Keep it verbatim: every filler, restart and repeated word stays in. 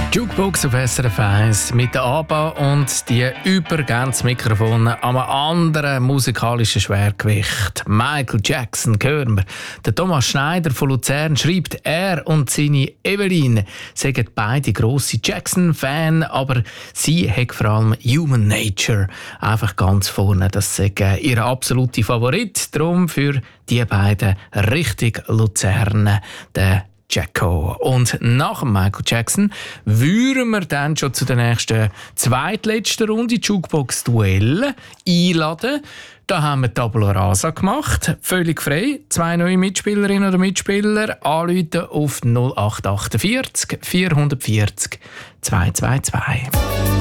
Jukebox auf S R F eins mit der ABBA und die übergänze Mikrofone am anderen musikalischen Schwergewicht. Michael Jackson hören wir. Der Thomas Schneider von Luzern schreibt, er und seine Evelyn sind beide grosse Jackson-Fan, aber sie hat vor allem Human Nature einfach ganz vorne. Das ist ihr absoluter Favorit. Darum für die beiden richtig Luzerner der Jacko. Und nach dem Michael Jackson würden wir dann schon zu der nächsten zweitletzten Runde Jukebox Duell einladen. Da haben wir Tabula Rasa gemacht, völlig frei. Zwei neue Mitspielerinnen oder Mitspieler anrufen auf null acht acht vier vier vier null zwei zwei zwei.